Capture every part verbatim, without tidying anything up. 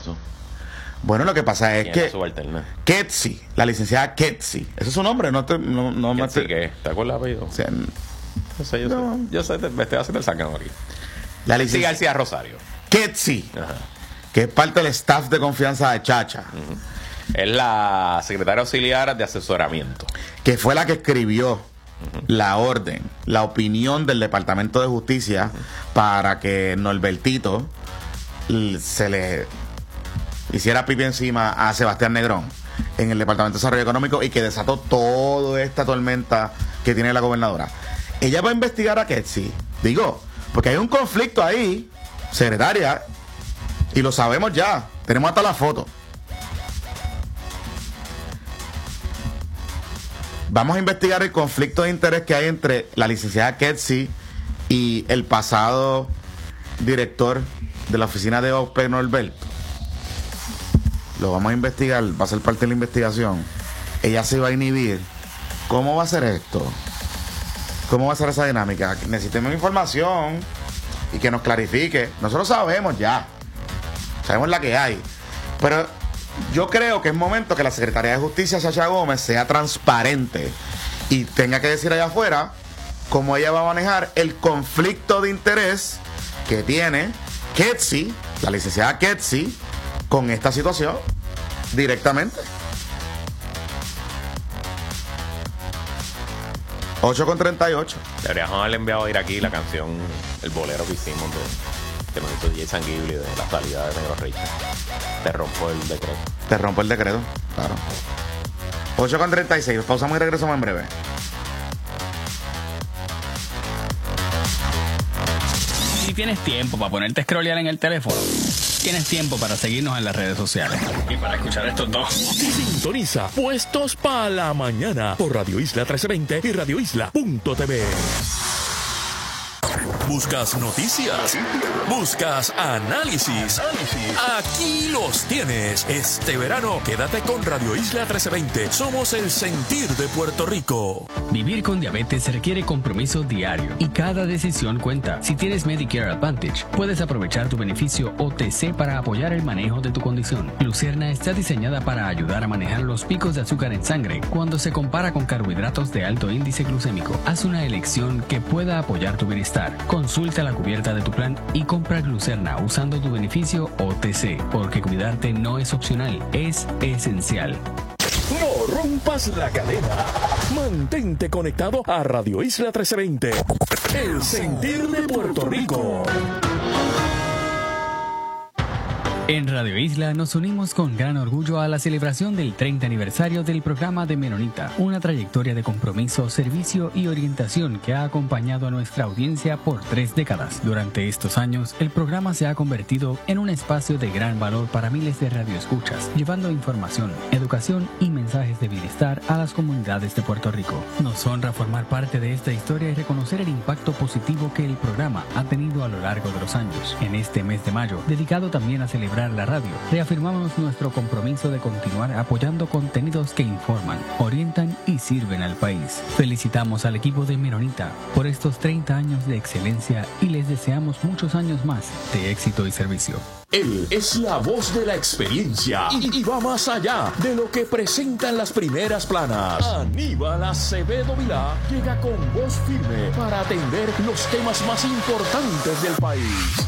eso? Bueno, lo que pasa es que Ketsi, la licenciada Ketsi, ese es su nombre, no te, no, no me te... ¿Qué? ¿Te acuerdas el apellido? O sea, no sé, yo no. sé, yo sé, me estoy haciendo el sacano aquí. La licenciada García Rosario. Ketsi, que es parte del staff de confianza de Chacha. Uh-huh. Es la secretaria auxiliar de asesoramiento. Que fue la que escribió uh-huh. la orden, la opinión del Departamento de Justicia uh-huh. para que Norbertito se le hiciera pipi encima a Sebastián Negrón en el Departamento de Desarrollo Económico y que desató toda esta tormenta que tiene la gobernadora. Ella va a investigar a Ketsi, digo, porque hay un conflicto ahí, secretaria, y lo sabemos ya, tenemos hasta la foto. Vamos a investigar el conflicto de interés que hay entre la licenciada Ketsi y el pasado director de la oficina de O P E, Norberto. Lo vamos a investigar, va a ser parte de la investigación. Ella se va a inhibir. ¿Cómo va a ser esto? ¿Cómo va a ser esa dinámica? Necesitamos información y que nos clarifique. Nosotros sabemos ya, sabemos la que hay, pero yo creo que es momento que la Secretaría de Justicia, Chacha Gómez, sea transparente y tenga que decir allá afuera cómo ella va a manejar el conflicto de interés que tiene Ketsi, la licenciada Ketsi, con esta situación directamente. ocho con treinta y ocho. Deberíamos haberle enviado a ir aquí la canción, el bolero que hicimos de, que nos hizo D J Sanguibli de la salida de Negro Rey. Te rompo el decreto. Te rompo el decreto, claro. ocho con treinta y seis. Pausamos y regresamos en breve. Si tienes tiempo para ponerte a scrollear en el teléfono, tienes tiempo para seguirnos en las redes sociales y para escuchar estos dos. Sintoniza Puestos para la Mañana por Radio Isla trece veinte y radio isla punto t v. ¿Buscas noticias? ¿Buscas análisis? Aquí los tienes. Este verano, quédate con Radio Isla trece veinte. Somos el sentir de Puerto Rico. Vivir con diabetes requiere compromiso diario y cada decisión cuenta. Si tienes Medicare Advantage, puedes aprovechar tu beneficio O T C para apoyar el manejo de tu condición. Lucerna está diseñada para ayudar a manejar los picos de azúcar en sangre cuando se compara con carbohidratos de alto índice glucémico. Haz una elección que pueda apoyar tu bienestar. Consulta la cubierta de tu plan y compra Glucerna usando tu beneficio O T C, porque cuidarte no es opcional, es esencial. No rompas la cadena. Mantente conectado a Radio Isla trece veinte. El sentir de Puerto Rico. En Radio Isla nos unimos con gran orgullo a la celebración del treinta aniversario del programa de Menonita, una trayectoria de compromiso, servicio y orientación que ha acompañado a nuestra audiencia por tres décadas. Durante estos años, el programa se ha convertido en un espacio de gran valor para miles de radioescuchas, llevando información, educación y mensajes de bienestar a las comunidades de Puerto Rico. Nos honra formar parte de esta historia y reconocer el impacto positivo que el programa ha tenido a lo largo de los años. En este mes de mayo, dedicado también a celebrar la radio, reafirmamos nuestro compromiso de continuar apoyando contenidos que informan, orientan y sirven al país. Felicitamos al equipo de Menonita por estos treinta años de excelencia y les deseamos muchos años más de éxito y servicio. Él es la voz de la experiencia y, y va más allá de lo que presentan las primeras planas. Aníbal Acevedo Vilá llega con voz firme para atender los temas más importantes del país.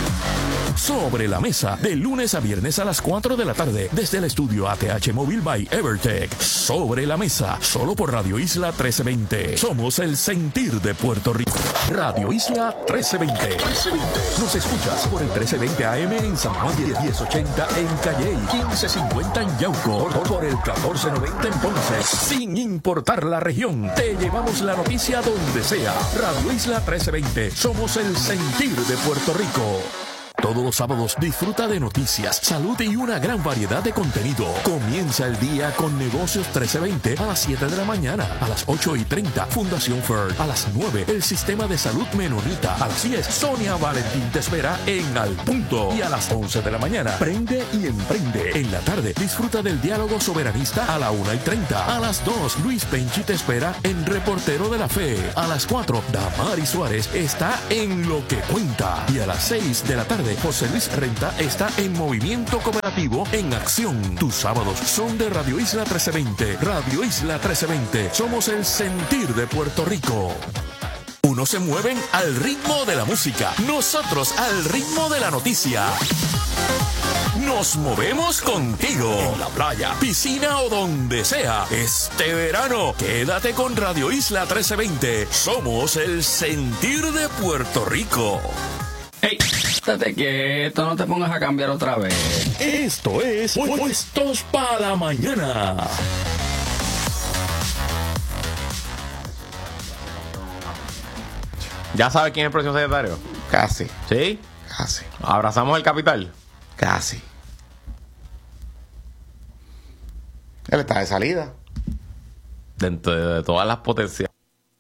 Sobre la Mesa, de lunes a viernes a las cuatro de la tarde, desde el estudio A T H Móvil by Evertech. Sobre la Mesa, solo por Radio Isla trece veinte. Somos el sentir de Puerto Rico. Radio Isla trece veinte. Nos escuchas por el trece veinte A M en San Juan, diez ochenta en Calley, quince cincuenta en Yauco, por el catorce noventa en Ponce. Sin importar la región, te llevamos la noticia donde sea. Radio Isla trece veinte. Somos el sentir de Puerto Rico. Todos los sábados disfruta de noticias, salud y una gran variedad de contenido. Comienza el día con Negocios trece veinte a las siete de la mañana. A las ocho y treinta, Fundación F E R. A las nueve, el Sistema de Salud Menonita. A las diez, Sonia Valentín te espera en Al Punto. Y a las once de la mañana, Prende y Emprende. En la tarde, disfruta del Diálogo Soberanista a la una y treinta. A las dos, Luis Penchi te espera en Reportero de la Fe. A las cuatro, Damari Suárez está en Lo que Cuenta. Y a las seis de la tarde, José Luis Renta está en Movimiento Cooperativo en acción. Tus sábados son de Radio Isla trece veinte. Radio Isla trece veinte. Somos el sentir de Puerto Rico. Unos se mueven al ritmo de la música, nosotros al ritmo de la noticia. Nos movemos contigo en la playa, piscina o donde sea. Este verano, quédate con Radio Isla trece veinte. Somos el sentir de Puerto Rico. ¡Ey! Estate quieto, no te pongas a cambiar otra vez. Esto es Puestos para la Mañana. ¿Ya sabes quién es el próximo secretario? Casi, ¿Sí? casi, ¿Abrazamos el capital? casi. Él está de salida. Dentro de, de todas las potenciales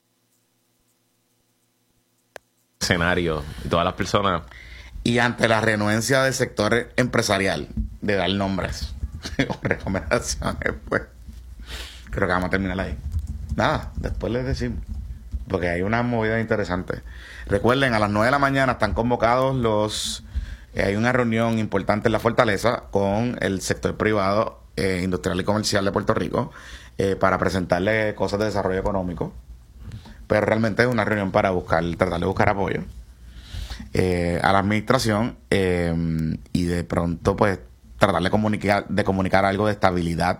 escenarios y todas las personas. Y ante la renuencia del sector empresarial de dar nombres o recomendaciones, pues creo que vamos a terminar ahí. Nada, después les decimos. Porque hay una movida interesante. Recuerden, a las nueve de la mañana están convocados los... Eh, hay una reunión importante en la Fortaleza con el sector privado, eh, industrial y comercial de Puerto Rico, eh, para presentarle cosas de desarrollo económico. Pero realmente es una reunión para buscar, tratar de buscar apoyo eh, a la administración eh, y de pronto pues tratar de comunicar, de comunicar algo de estabilidad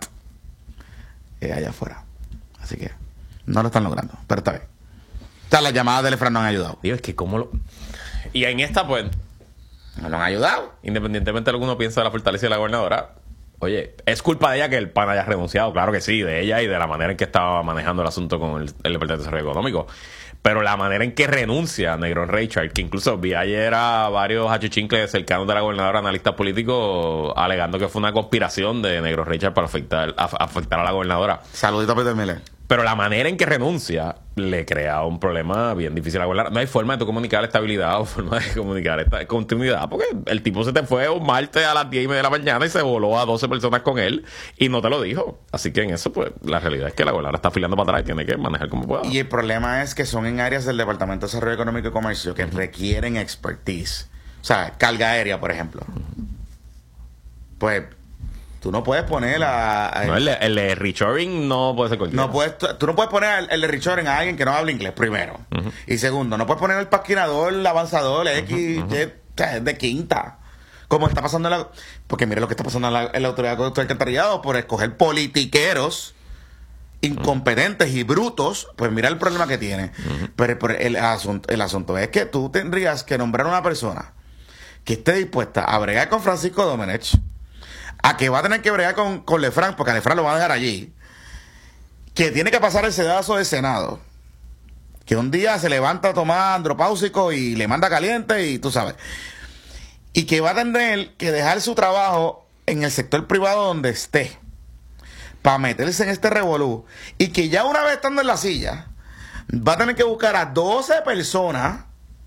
eh, allá afuera. Así que no lo están logrando, pero está bien. O sea, las llamadas del Efraín no han ayudado. Digo, es que cómo lo... Y en esta, pues, No lo han ayudado. independientemente de lo que uno piensa de la fortaleza de la gobernadora, oye, es culpa de ella que el PAN haya renunciado, claro que sí, de ella y de la manera en que estaba manejando el asunto con el, el Departamento de Desarrollo Económico. Pero la manera en que renuncia Negrón Richard, que incluso vi ayer a varios achichincles cercanos de la gobernadora, analistas políticos, alegando que fue una conspiración de Negrón Richard para afectar, a, afectar a la gobernadora. Saludito a Peter Miller. Pero la manera en que renuncia le crea un problema bien difícil a la gobernadora. No hay forma de tú comunicar estabilidad o forma de comunicar esta continuidad, porque el tipo se te fue un martes a las diez y media de la mañana y se voló a doce personas con él y no te lo dijo. Así que en eso, pues, la realidad es que la gobernadora está afilando para atrás y tiene que manejar como pueda. Y el problema es que son en áreas del Departamento de Desarrollo Económico y Comercio que uh-huh. requieren expertise. O sea, carga aérea, por ejemplo. Uh-huh. Pues... Tú no puedes poner a... a no, el, el de reshoring no puede ser cualquiera. No puedes, tú no puedes poner el de reshoring a alguien que no habla inglés, primero. Uh-huh. Y segundo, no puedes poner el pasquinador, el avanzador, el X, uh-huh. de, de quinta. Como está pasando en la... Porque mire lo que está pasando en la, en la Autoridad de Conducta del Alcantarillado por escoger politiqueros incompetentes uh-huh. y brutos. Pues mira el problema que tiene. Uh-huh. Pero, pero el, asunto, el asunto es que tú tendrías que nombrar a una persona que esté dispuesta a bregar con Francisco Domenech, a que va a tener que bregar con, con Lefranc, porque a Lefranc lo va a dejar allí, que tiene que pasar el sedazo del Senado, que un día se levanta a tomar andropáusico y le manda caliente y tú sabes, y que va a tener que dejar su trabajo en el sector privado donde esté para meterse en este revolú, y que ya una vez estando en la silla va a tener que buscar a doce personas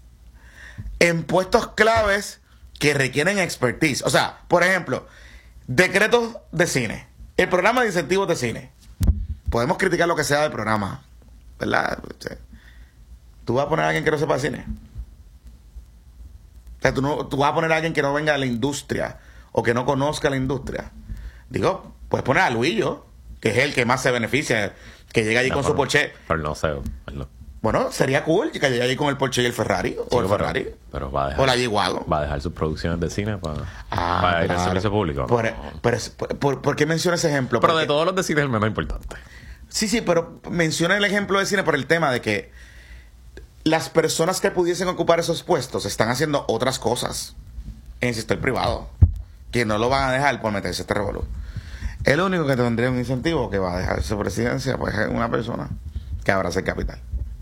en puestos claves que requieren expertise. O sea, por ejemplo, decretos de cine, el programa de incentivos de cine. Podemos criticar lo que sea del programa, ¿verdad? ¿Tú vas a poner a alguien que no sepa de cine? O sea, ¿tú, no, tú vas a poner a alguien que no venga de la industria o que no conozca la industria. Digo, puedes poner a Luillo, que es el que más se beneficia, que llega allí no, con pero, su Porsche. Pero no sé, no. Bueno, sería cool que llegue allí con el Porsche y el Ferrari, sí, o el pero, Ferrari, pero va a dejar, o la G-Wagon. Va a dejar sus producciones de cine para, ah, para ir claro. al servicio público. Por, pero, por, por, ¿por qué menciona ese ejemplo? Pero Porque, de todos los de cine es el menos importante. Sí, sí, pero menciona el ejemplo de cine por el tema de que las personas que pudiesen ocupar esos puestos están haciendo otras cosas en el sector privado, que no lo van a dejar por meterse este revolú. El único que tendría un incentivo que va a dejar su presidencia, pues es una persona que abraza el capital.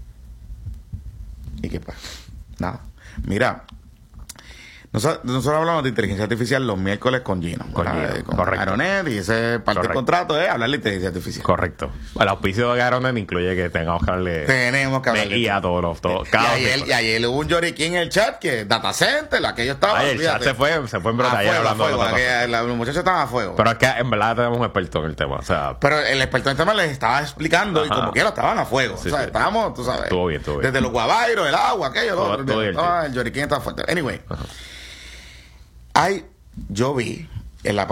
¿Y qué pasa? Nada. Mira, nosotros, nosotros hablamos de inteligencia artificial los miércoles con Gino. Con, con, Gino, con correcto. Aeronet, y ese parte Correcto. del contrato es hablar de inteligencia artificial. Correcto. El auspicio de Aeronet incluye que tengamos que hablarle Tenemos que hablar de guía a todos los... Todo, cada y, ayer, y ayer hubo un lloriquín en el chat que data center, la que yo estaba. Ay, el chat se fue, se fue en brota ayer hablando fuego, de la que, la, los muchachos estaban a fuego. Pero es que en verdad tenemos un experto en el tema. O sea, Pero el experto en el tema les estaba explicando, ajá. y como quiera estaban a fuego. Sí, o sea, sí. estábamos, tú sabes. Estuvo bien, estuvo bien. Desde los guavairos, el agua, aquello, Todo- todo, todo el, bien, oh, el lloriquín estaba fuerte. Anyway. Ajá. hay, yo vi en la